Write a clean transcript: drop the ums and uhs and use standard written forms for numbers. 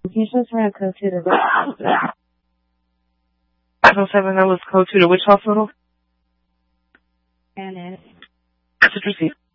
Can you transfer a code to the 507, that was code to the which hospital? and Message received.